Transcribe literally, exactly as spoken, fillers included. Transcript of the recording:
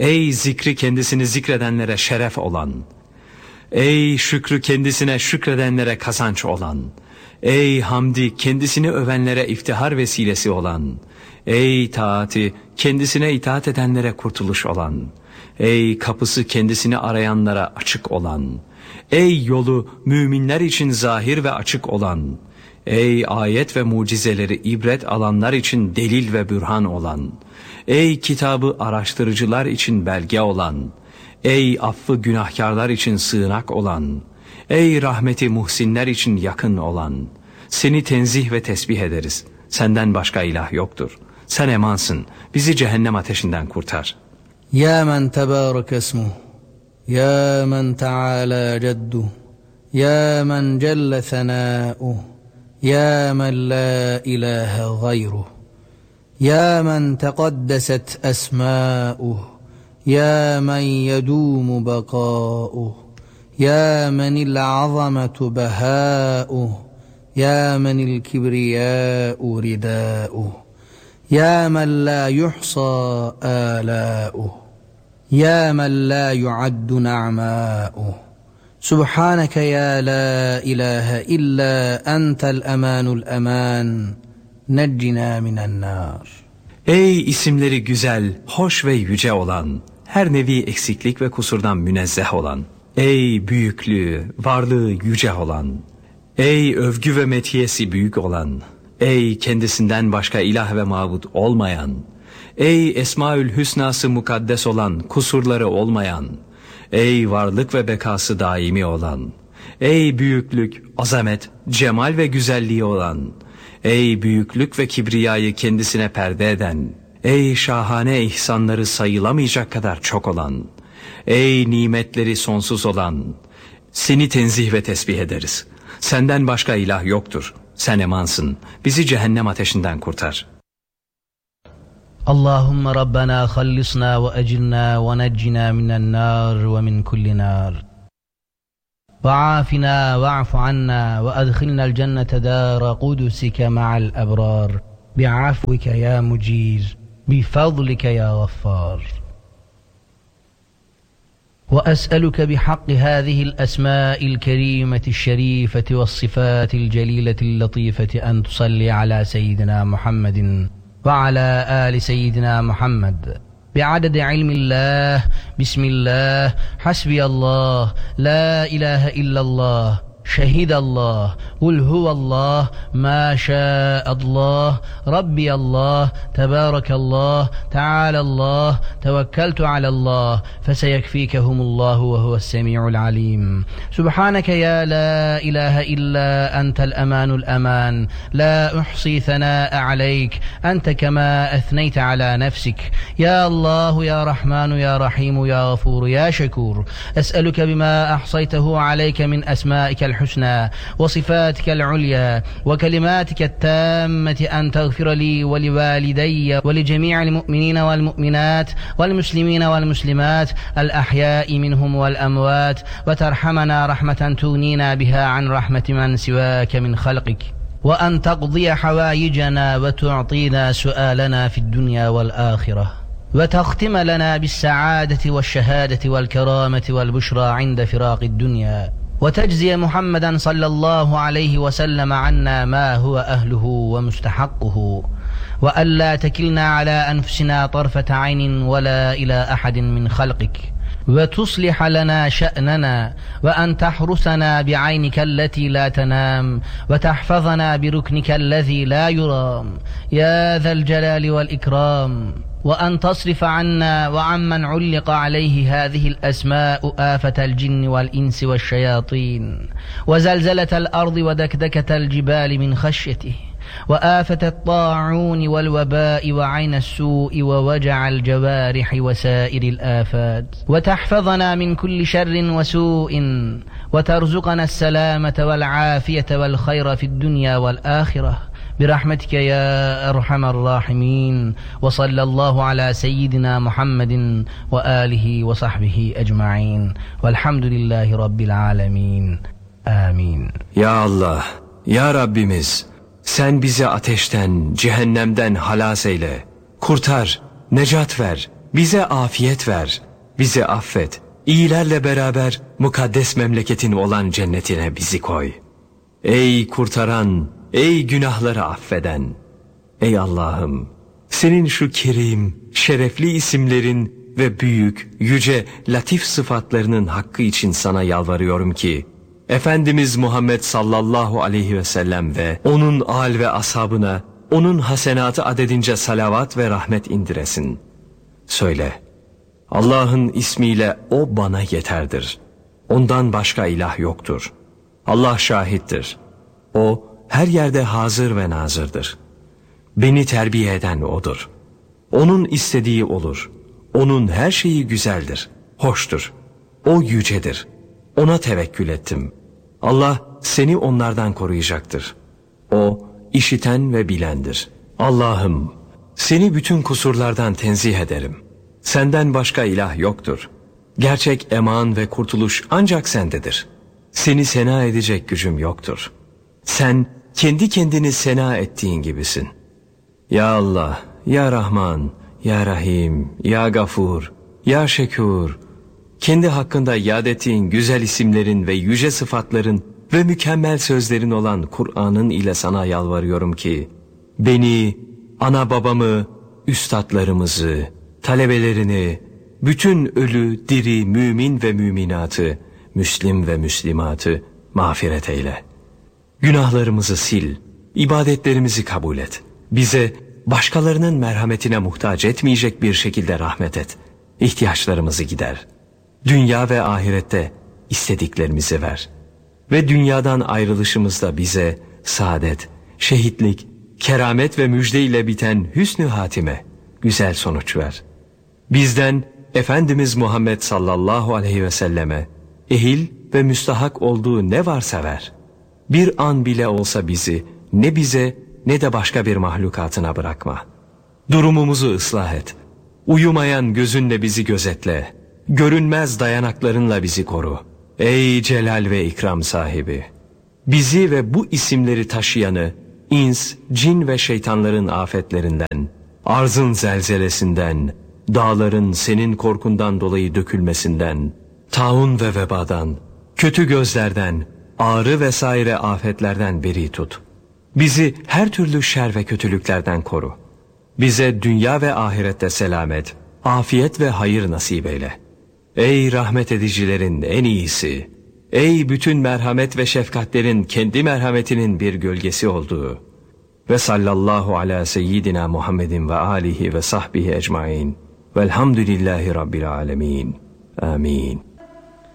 Ey zikri kendisini zikredenlere şeref olan, ey şükrü kendisine şükredenlere kazanç olan, ey hamdi kendisini övenlere iftihar vesilesi olan, ey taati kendisine itaat edenlere kurtuluş olan, ey kapısı kendisini arayanlara açık olan, ey yolu müminler için zahir ve açık olan, ey ayet ve mucizeleri ibret alanlar için delil ve bürhan olan, ey kitabı araştırıcılar için belge olan, ey affı günahkarlar için sığınak olan, ey rahmeti muhsinler için yakın olan, seni tenzih ve tesbih ederiz. Senden başka ilah yoktur. Sen emansın. Bizi cehennem ateşinden kurtar. Ya men tebarek esmuh, ya men teala cedduh, ya men celle senâuh, ya men la ilahe gayruh, ya men tekaddeset esmâuh, ya men yedûmu bekâuh, ya menil azametu behâuh, ya menil kibriyâ'u ridâuh, ya men la yuhsâ âlâuh, ya men la yu'addu na'mâuh. Subhaneke ya la ilahe illa entel emanul eman, neccina minen nar. Ey isimleri güzel, hoş ve yüce olan, her nevi eksiklik ve kusurdan münezzeh olan, ey büyüklüğü, varlığı yüce olan, ey övgü ve metiyesi büyük olan, ey kendisinden başka ilah ve mabut olmayan, ey Esmaül Hüsnası mukaddes olan, kusurları olmayan, ey varlık ve bekası daimi olan, ey büyüklük, azamet, cemal ve güzelliği olan, ey büyüklük ve kibriyayı kendisine perde eden, ey şahane ihsanları sayılamayacak kadar çok olan, ey nimetleri sonsuz olan, seni tenzih ve tesbih ederiz. Senden başka ilah yoktur. Sen emansın. Bizi cehennem ateşinden kurtar. Allahümme Rabbena khallisna ve ecirna ve neccina minen nar ve min kulli nar. Ve afina ve afu anna ve adkhilna'l cennete dar kudusike ma'al ebrar. Bi'afwike ya muciz, bifadlike ya gaffar. وأسألك بحق هذه الأسماء الكريمة الشريفة والصفات الجليلة اللطيفة أن تصلي على سيدنا محمد وعلى آل سيدنا محمد بعدد علم الله. بسم الله، حسبي الله، لا إله إلا الله، شهد الله، قل هو الله، ما شاء الله، ربي الله، تبارك الله، تعالى الله، توكلت على الله، فسيكفيكهم الله وهو السميع العليم. سبحانك يا لا إله إلا أنت الأمان الأمان، لا أحصي ثناء عليك، أنت كما أثنيت على نفسك. يا الله يا رحمن يا رحيم يا غفور يا شكور، أسألك بما أحصيته عليك من أسمائك الحسنى وصفاتك العليا وكلماتك التامة أن تغفر لي ولوالدي ولجميع المؤمنين والمؤمنات والمسلمين والمسلمات الأحياء منهم والأموات، وترحمنا رحمة تغنينا بها عن رحمة من سواك من خلقك، وأن تقضي حوائجنا وتعطينا سؤالنا في الدنيا والآخرة، وتختم لنا بالسعادة والشهادة والكرامة والبشرى عند فراق الدنيا، وتجزي محمدا صلى الله عليه وسلم عنا ما هو أهله ومستحقه، وألا تكلنا على أنفسنا طرفة عين ولا إلى أحد من خلقك، وتصلح لنا شأننا، وأن تحرسنا بعينك التي لا تنام، وتحفظنا بركنك الذي لا يرام يا ذا الجلال والإكرام، وأن تصرف عنا وعمن علق عليه هذه الأسماء آفة الجن والإنس والشياطين، وزلزلة الأرض ودكدكة الجبال من خشيته، وآفة الطاعون والوباء وعين السوء ووجع الجوارح وسائر الآفات، وتحفظنا من كل شر وسوء، وترزقنا السلامة والعافية والخير في الدنيا والآخرة برحمتك يا أرحم الراحمين. وصلى الله على سيدنا محمد وآله وصحبه أجمعين، والحمد لله رب العالمين. آمين. Ya Allah, Ya Rabbimiz, sen bizi ateşten, cehennemden halas eyle. Kurtar, necat ver, bize afiyet ver, bizi affet. İyilerle beraber mukaddes memleketin olan cennetine bizi koy. Ey kurtaran, ey günahları affeden. Ey Allah'ım, senin şu kerim, şerefli isimlerin ve büyük, yüce, latif sıfatlarının hakkı için sana yalvarıyorum ki, Efendimiz Muhammed sallallahu aleyhi ve sellem ve onun âl ve ashabına, onun hasenatı adedince salavat ve rahmet indiresin. Söyle, Allah'ın ismiyle o bana yeterdir. Ondan başka ilah yoktur. Allah şahittir. O her yerde hazır ve nazırdır. Beni terbiye eden O'dur. O'nun istediği olur. O'nun her şeyi güzeldir, hoştur. O yücedir. O'na tevekkül ettim. Allah seni onlardan koruyacaktır. O işiten ve bilendir. Allah'ım, seni bütün kusurlardan tenzih ederim. Senden başka ilah yoktur. Gerçek eman ve kurtuluş ancak sendedir. Seni sena edecek gücüm yoktur. Sen kendi kendini sena ettiğin gibisin. Ya Allah, Ya Rahman, Ya Rahim, Ya Gafur, Ya Şekur, kendi hakkında yad ettiğin güzel isimlerin ve yüce sıfatların ve mükemmel sözlerin olan Kur'an'ın ile sana yalvarıyorum ki, beni, ana babamı, üstadlarımızı, talebelerini, bütün ölü, diri, mümin ve müminatı, müslim ve müslimatı mağfiret eyle. Günahlarımızı sil, ibadetlerimizi kabul et. Bize başkalarının merhametine muhtaç etmeyecek bir şekilde rahmet et. İhtiyaçlarımızı gider. Dünya ve ahirette istediklerimizi ver. Ve dünyadan ayrılışımızda bize saadet, şehitlik, keramet ve müjde ile biten hüsnü hatime, güzel sonuç ver. Bizden Efendimiz Muhammed sallallahu aleyhi ve selleme ehil ve müstahak olduğu ne varsa ver. Bir an bile olsa bizi ne bize ne de başka bir mahlukatına bırakma. Durumumuzu ıslah et. Uyumayan gözünle bizi gözetle. Görünmez dayanaklarınla bizi koru. Ey celal ve ikram sahibi! Bizi ve bu isimleri taşıyanı ins, cin ve şeytanların afetlerinden, arzın zelzelesinden, dağların senin korkundan dolayı dökülmesinden, taun ve vebadan, kötü gözlerden, ağrı vesaire afetlerden beri tut. Bizi her türlü şer ve kötülüklerden koru. Bize dünya ve ahirette selamet, afiyet ve hayır nasip eyle. Ey rahmet edicilerin en iyisi! Ey bütün merhamet ve şefkatlerin kendi merhametinin bir gölgesi olduğu! Ve sallallahu ala seyyidina Muhammedin ve alihi ve sahbihi ecmain. Velhamdülillahi Rabbil alemin. Amin.